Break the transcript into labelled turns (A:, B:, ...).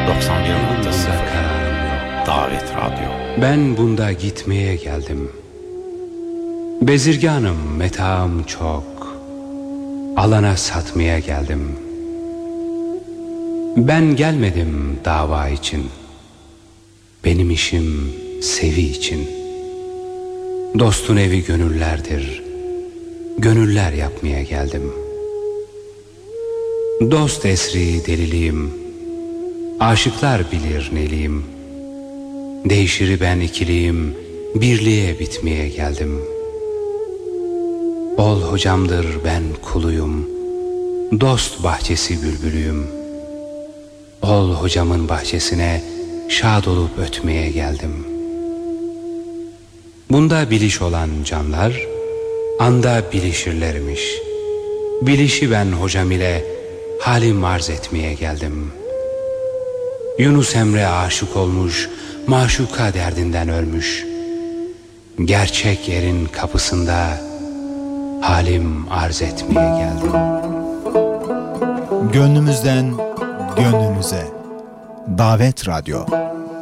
A: 91.0 Davet Radyo.
B: Ben bunda gitmeye geldim. Bezirganım, metaam çok. Alana satmaya geldim. Ben gelmedim dava için. Benim işim sevi için. Dostun evi gönüllerdir. Gönüller yapmaya geldim. Dost esri deliliğim. Aşıklar bilir neliyim. Değişiri ben ikiliyim. Birliğe bitmeye geldim. Ol hocamdır ben kuluyum. Dost bahçesi bülbülüyüm. Ol hocamın bahçesine şad olup ötmeye geldim. Bunda biliş olan canlar anda bilişirlermiş. Bilişi ben hocam ile halim arz etmeye geldim. Yunus Emre aşık olmuş, maşuka derdinden ölmüş. Gerçek yerin kapısında halim arz etmeye geldim.
C: Gönlümüzden gönlünüze Davet Radyo.